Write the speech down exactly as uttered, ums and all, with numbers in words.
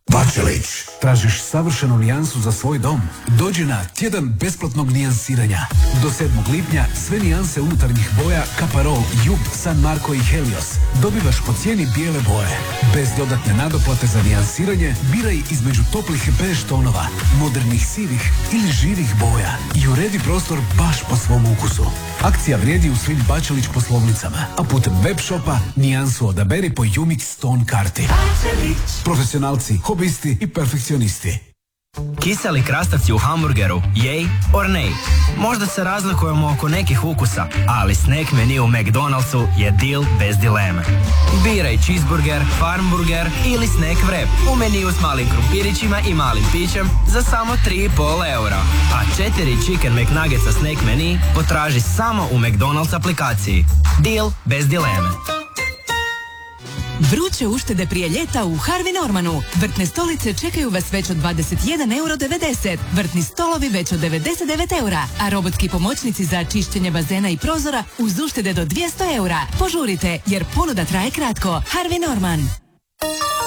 Bačelić. Tražiš savršenu nijansu za svoj dom? Dođi na tjedan besplatnog nijansiranja. Do sedmog lipnja sve nijanse unutarnjih boja Caparol, Jub, San Marco i Helios dobivaš po cijeni bijele boje. Bez dodatne nadoplate za nijansiranje biraj između toplih bež tonova, modernih sivih ili živih boja i uredi prostor baš po svom ukusu. Akcija vrijedi u svim Bačelić poslovnicama, a putem web shopa nijansu odaberi po Umix Tone karti. Profesionalci, hobisti i perfekcionisti. Kiseli krastavci u hamburgeru, yay or nay? Možda se razlikujemo oko nekih ukusa, ali snack menu u McDonald'su je deal bez dileme. Biraj cheeseburger, farmburger ili snack wrap u meniju s malim krumpirićima i malim pićem za samo tri i pol eura. A četiri chicken McNuggetsa snack menu potraži samo u McDonald's aplikaciji. Deal bez dileme. Vruće uštede prije ljeta u Harvey Normanu. Vrtne stolice čekaju vas već od dvadeset jedan euro devedeset. Vrtni stolovi već od devedeset devet eura. A robotski pomoćnici za čišćenje bazena i prozora uz uštede do dvjesto eura. Požurite jer ponuda traje kratko. Harvey Norman.